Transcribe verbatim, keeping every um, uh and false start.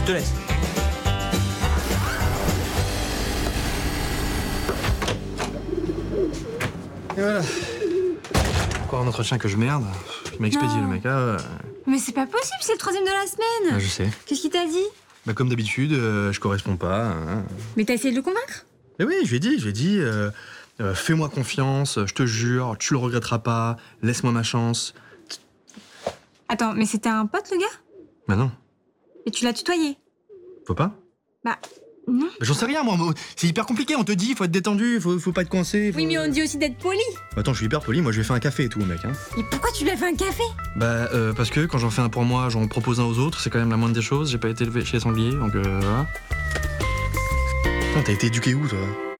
Je te laisse. Et voilà. Encore un entretien que je merde. Il m'a expédié Non. le mec. Ah, ouais. Mais c'est pas possible, c'est le troisième de la semaine. Ah, je sais. Qu'est-ce qu'il t'a dit? Bah, comme d'habitude, euh, je corresponds pas. Hein. Mais t'as essayé de le convaincre? Mais oui, je lui ai dit, je lui ai dit, euh, euh, fais-moi confiance, je te jure, tu le regretteras pas, laisse-moi ma chance. Attends, mais c'était un pote, le gars? Bah non, Et tu l'as tutoyé? faut pas. Bah, non. Bah, j'en sais rien, moi. C'est hyper compliqué, on te dit, faut être détendu, faut, faut pas être coincé. Faut... Oui, mais on dit aussi d'être poli. Attends, je suis hyper poli, moi je lui ai fait un café et tout, mec. Hein. Et pourquoi tu lui as fait un café? Bah, euh, parce que quand j'en fais un pour moi, j'en propose un aux autres, c'est quand même la moindre des choses. J'ai pas été élevé chez les sangliers, donc euh, voilà. Putain, t'as été éduqué où, toi?